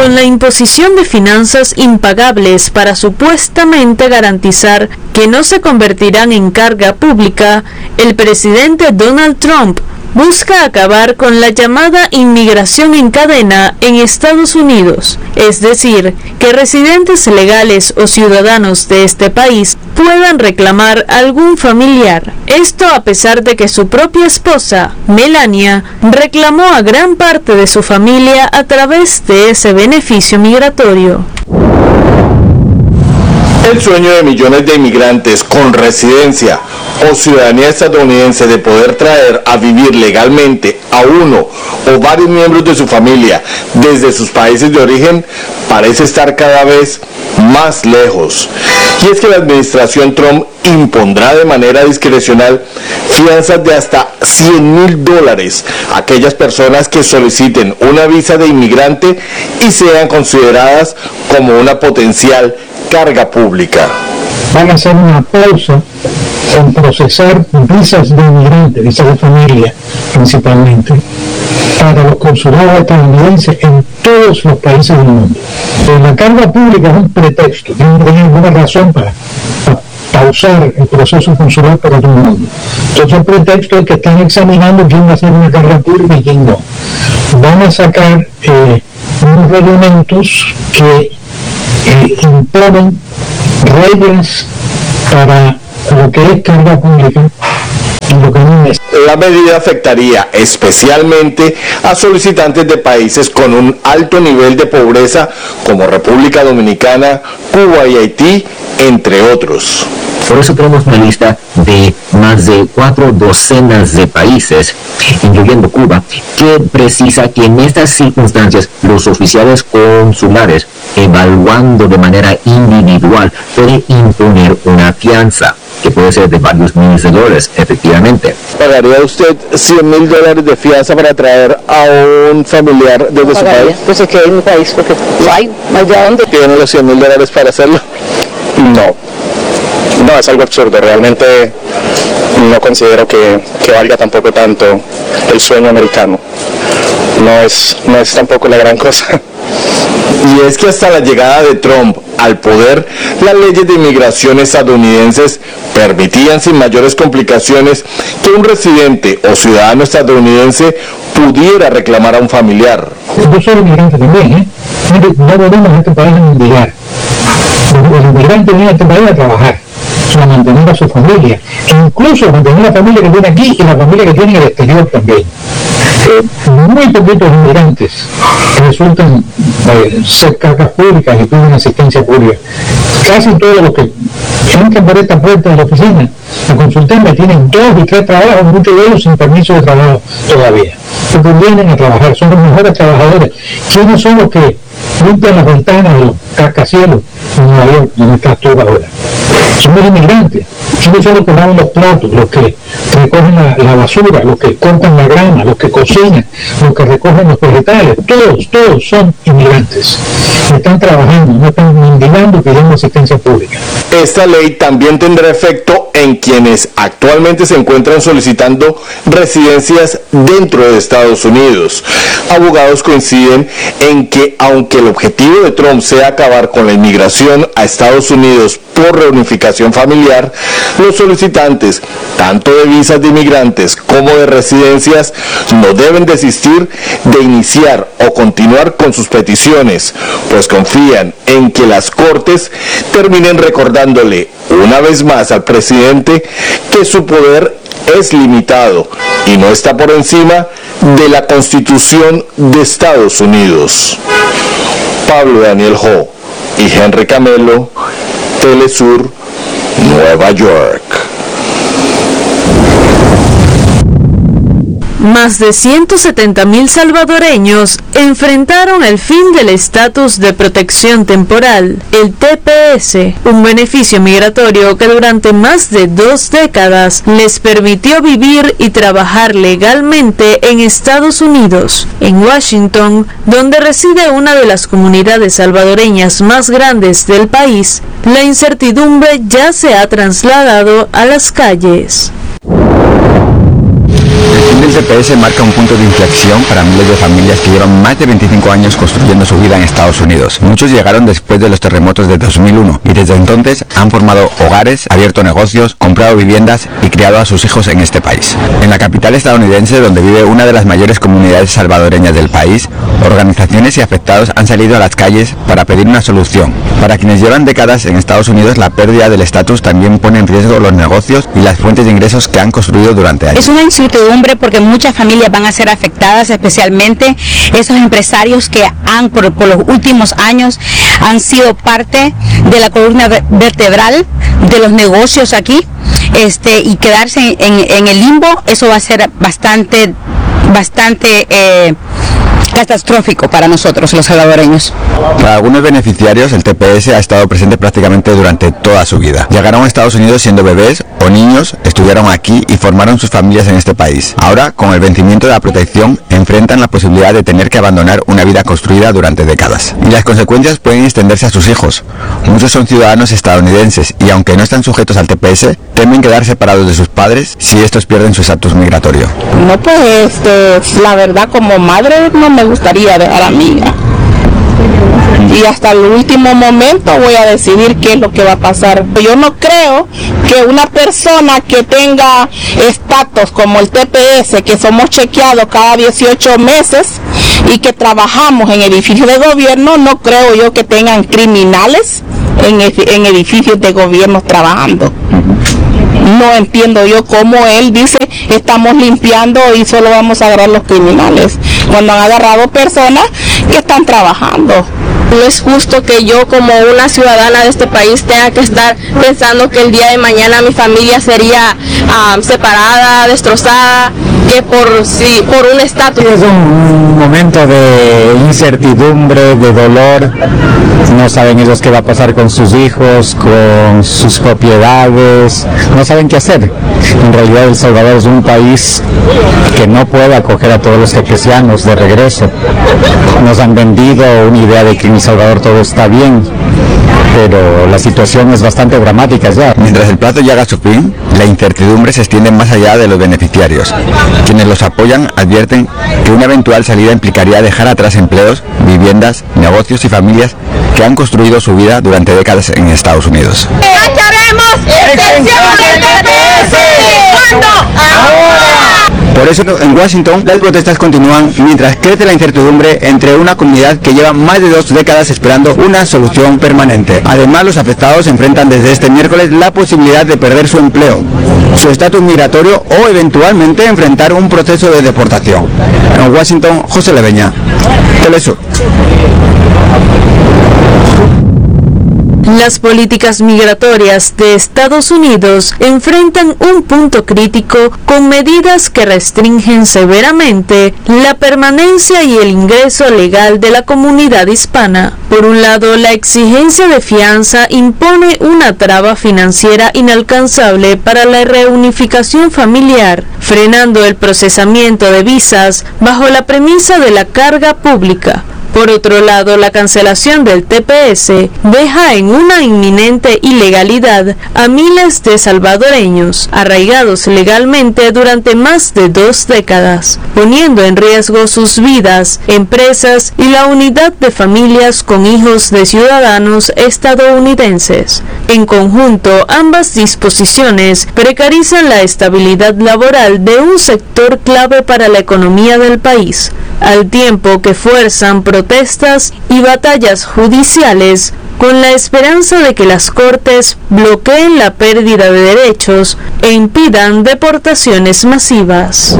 con la imposición de finanzas impagables para supuestamente garantizar que no se convertirán en carga pública, el presidente Donald Trump busca acabar con la llamada inmigración en cadena en Estados Unidos, es decir, que residentes legales o ciudadanos de este país puedan reclamar algún familiar. Esto a pesar de que su propia esposa, Melania, reclamó a gran parte de su familia a través de ese beneficio migratorio. El sueño de millones de inmigrantes con residencia o ciudadanía estadounidense de poder traer a vivir legalmente a uno o varios miembros de su familia desde sus países de origen parece estar cada vez más lejos. Y es que la administración Trump impondrá de manera discrecional fianzas de hasta $100,000 a aquellas personas que soliciten una visa de inmigrante y sean consideradas como una potencial carga pública. Van a hacer una pausa en procesar visas de inmigrantes, visas de familia principalmente, para los consulados estadounidenses en todos los países del mundo. La carga pública es un pretexto, no hay ninguna razón para pausar el proceso consular para todo el mundo. Entonces el pretexto es que están examinando quién va a hacer una carga pública y quién no. Van a sacar unos reglamentos que imponen reglas para lo que es carga pública y lo que no es. La medida afectaría especialmente a solicitantes de países con un alto nivel de pobreza como República Dominicana, Cuba y Haití, entre otros. Por eso tenemos una lista de más de 4 docenas de países, incluyendo Cuba, que precisa que en estas circunstancias los oficiales consulares, evaluando de manera individual, pueden imponer una fianza que puede ser de varios miles de dólares, efectivamente. ¿Pagaría usted $100,000 de fianza para traer a un familiar desde su país? Pues es que en mi país, porque no hay allá donde. ¿Tiene los $100,000 para hacerlo? No, es algo absurdo. Realmente no considero que valga tampoco tanto el sueño americano. No es tampoco la gran cosa. Y es que hasta la llegada de Trump al poder, las leyes de inmigración estadounidenses permitían sin mayores complicaciones que un residente o ciudadano estadounidense pudiera reclamar a un familiar. Yo soy inmigrante también, no venimos a este país a mendigar. El inmigrante viene a este país a trabajar, a mantener a su familia, e incluso a mantener la familia que viene aquí y la familia que tiene en el exterior también. Muy poquitos inmigrantes resultan ser cargas públicas y piden asistencia pública. Casi todos los que entran por esta puerta de la oficina a consultarme tienen 2 y 3 trabajos, muchos de ellos sin permiso de trabajo todavía, porque vienen a trabajar, son los mejores trabajadores. ¿Quiénes son los que limpian las ventanas de los cascacielos en Nueva York, donde estás tú ahora? Son los inmigrantes. ¿Quiénes son los que lavan los platos, los que recogen la basura, los que cortan la grama, los que cocinan, los que recogen los vegetales? Todos son inmigrantes. Están trabajando, no están mendigando pidiendo asistencia pública. Esta ley también tendrá efecto en quienes actualmente se encuentran solicitando residencias dentro de Estados Unidos. Abogados coinciden en que aunque el objetivo de Trump sea acabar con la inmigración a Estados Unidos por reunificación familiar, los solicitantes, tanto de visas de inmigrantes como de residencias, no deben desistir de iniciar o continuar con sus peticiones, pues confían en que las Cortes terminen recordándole una vez más al presidente que su poder es limitado y no está por encima de la Constitución de Estados Unidos. Pablo Daniel Ho y Henry Camelo, Telesur, Nueva York. Más de 170,000 salvadoreños enfrentaron el fin del estatus de protección temporal, el TPS, un beneficio migratorio que durante más de 2 décadas les permitió vivir y trabajar legalmente en Estados Unidos. En Washington, donde reside una de las comunidades salvadoreñas más grandes del país, la incertidumbre ya se ha trasladado a las calles. El fin del TPS marca un punto de inflexión para miles de familias que llevan más de 25 años construyendo su vida en Estados Unidos. Muchos llegaron después de los terremotos de 2001 y desde entonces han formado hogares, abierto negocios, comprado viviendas y criado a sus hijos en este país. En la capital estadounidense, donde vive una de las mayores comunidades salvadoreñas del país, organizaciones y afectados han salido a las calles para pedir una solución. Para quienes llevan décadas en Estados Unidos, la pérdida del estatus también pone en riesgo los negocios y las fuentes de ingresos que han construido durante años. Es una incertidumbre porque muchas familias van a ser afectadas, especialmente esos empresarios que por los últimos años han sido parte de la columna vertebral de los negocios aquí, y quedarse en el limbo, eso va a ser bastante catastrófico para nosotros los salvadoreños. Para algunos beneficiarios, el TPS ha estado presente prácticamente durante toda su vida. Llegaron a Estados Unidos siendo bebés o niños, estudiaron aquí y formaron sus familias en este país. Ahora, con el vencimiento de la protección, enfrentan la posibilidad de tener que abandonar una vida construida durante décadas. Y las consecuencias pueden extenderse a sus hijos. Muchos son ciudadanos estadounidenses y, aunque no están sujetos al TPS, temen quedar separados de sus padres si estos pierden su estatus migratorio. No, pues, la verdad, como madre no me gustaría dejar a mi hija. Y hasta el último momento voy a decidir qué es lo que va a pasar. Yo no creo que una persona que tenga estatus como el TPS, que somos chequeados cada 18 meses y que trabajamos en edificios de gobierno, no creo yo que tengan criminales en edificios de gobierno trabajando. No entiendo yo cómo él dice estamos limpiando y solo vamos a agarrar los criminales, cuando han agarrado personas que están trabajando. No es justo que yo, como una ciudadana de este país, tenga que estar pensando que el día de mañana mi familia sería separada, destrozada, que por un estatus. Es un momento de incertidumbre, de dolor. No saben ellos qué va a pasar con sus hijos, con sus propiedades. No saben qué hacer. En realidad El Salvador es un país que no puede acoger a todos los tepecianos de regreso. Nos han vendido una idea de que en El Salvador todo está bien, pero la situación es bastante dramática ya. Mientras el plazo llega a su fin, la incertidumbre se extiende más allá de los beneficiarios. Quienes los apoyan advierten que una eventual salida implicaría dejar atrás empleos, viviendas, negocios y familias que han construido su vida durante décadas en Estados Unidos. ¡Queremos extensión del TPS! ¿Cuándo? ¡Ahora! Por eso en Washington las protestas continúan mientras crece la incertidumbre entre una comunidad que lleva más de 2 décadas esperando una solución permanente. Además, los afectados enfrentan desde este miércoles la posibilidad de perder su empleo, su estatus migratorio o eventualmente enfrentar un proceso de deportación. En Washington, José Leveña, Telesur. Las políticas migratorias de Estados Unidos enfrentan un punto crítico con medidas que restringen severamente la permanencia y el ingreso legal de la comunidad hispana. Por un lado, la exigencia de fianza impone una traba financiera inalcanzable para la reunificación familiar, frenando el procesamiento de visas bajo la premisa de la carga pública. Por otro lado, la cancelación del TPS deja en una inminente ilegalidad a miles de salvadoreños arraigados legalmente durante más de 2 décadas, poniendo en riesgo sus vidas, empresas y la unidad de familias con hijos de ciudadanos estadounidenses. En conjunto, ambas disposiciones precarizan la estabilidad laboral de un sector clave para la economía del país, al tiempo que fuerzan protestas y batallas judiciales con la esperanza de que las cortes bloqueen la pérdida de derechos e impidan deportaciones masivas.